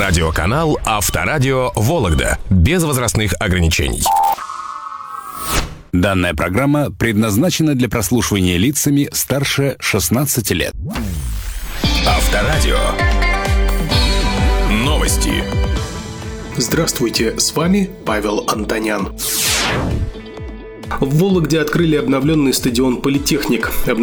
Радиоканал Авторадио Вологда. Без возрастных ограничений. Данная программа предназначена для прослушивания лицами старше 16 лет. Авторадио. Новости. Здравствуйте, с вами Павел Антонян. В Вологде открыли обновленный стадион «Политехник».